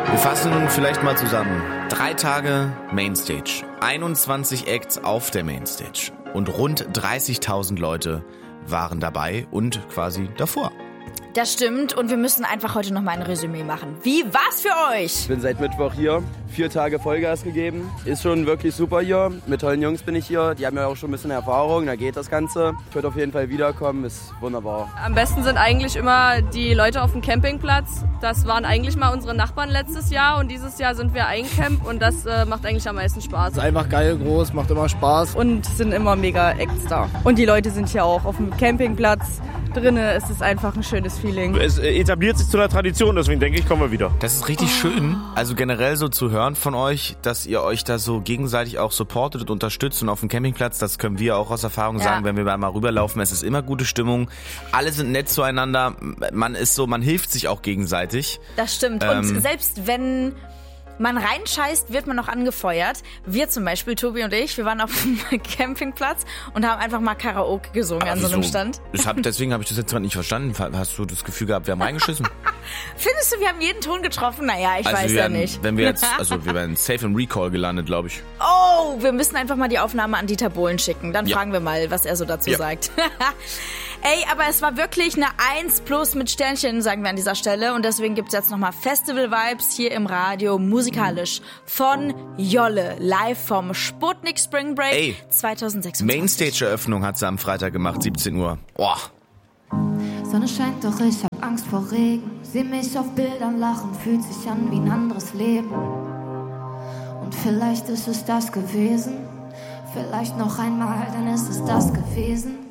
Wir fassen vielleicht mal zusammen. 3 Tage Mainstage, 21 Acts auf der Mainstage und rund 30.000 Leute waren dabei und quasi davor. Das stimmt und wir müssen einfach heute noch mal ein Resümee machen. Wie war's für euch? Ich bin seit Mittwoch hier, 4 Tage Vollgas gegeben. Ist schon wirklich super hier. Mit tollen Jungs bin ich hier. Die haben ja auch schon ein bisschen Erfahrung, da geht das Ganze. Ich würde auf jeden Fall wiederkommen, ist wunderbar. Am besten sind eigentlich immer die Leute auf dem Campingplatz. Das waren eigentlich mal unsere Nachbarn letztes Jahr und dieses Jahr sind wir eingecampt und das macht eigentlich am meisten Spaß. Ist einfach geil, groß, macht immer Spaß. Und sind immer mega Acts da. Und die Leute sind hier auch auf dem Campingplatz. Drinnen ist es einfach ein schönes Feeling. Es etabliert sich zu einer Tradition, deswegen denke ich, kommen wir wieder. Das ist richtig schön, also generell so zu hören von euch, dass ihr euch da so gegenseitig auch supportet und unterstützt und auf dem Campingplatz, das können wir auch aus Erfahrung sagen, wenn wir mal rüberlaufen, es ist immer gute Stimmung, alle sind nett zueinander, man hilft sich auch gegenseitig. Das stimmt und selbst wenn man reinscheißt, wird man noch angefeuert. Wir zum Beispiel, Tobi und ich, wir waren auf dem Campingplatz und haben einfach mal Karaoke gesungen an so einem Stand. Deswegen habe ich das jetzt nicht verstanden. Hast du das Gefühl gehabt, wir haben reingeschissen? Findest du, wir haben jeden Ton getroffen? Naja, ich weiß ja nicht. Wenn wir jetzt, wir wären safe im Recall gelandet, glaube ich. Oh, wir müssen einfach mal die Aufnahme an Dieter Bohlen schicken. Dann fragen wir mal, was er so dazu sagt. Ey, aber es war wirklich eine 1+ mit Sternchen, sagen wir an dieser Stelle. Und deswegen gibt's jetzt nochmal Festival-Vibes hier im Radio, musikalisch von Jolle. Live vom Sputnik Spring Break 2026. Mainstage-Eröffnung hat sie am Freitag gemacht, 17 Uhr. Boah. Sonne scheint, doch ich hab Angst vor Regen. Seh mich auf Bildern lachen, fühlt sich an wie ein anderes Leben. Und vielleicht ist es das gewesen. Vielleicht noch einmal, dann ist es das gewesen.